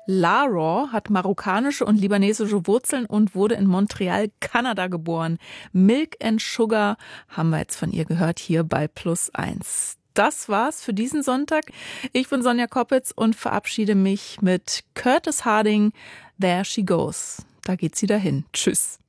Lara hat marokkanische und libanesische Wurzeln und wurde in Montreal, Kanada geboren. Milk and Sugar haben wir jetzt von ihr gehört hier bei +1. Das war's für diesen Sonntag. Ich bin Sonja Koppitz und verabschiede mich mit Curtis Harding, There She Goes. Da geht sie dahin. Tschüss.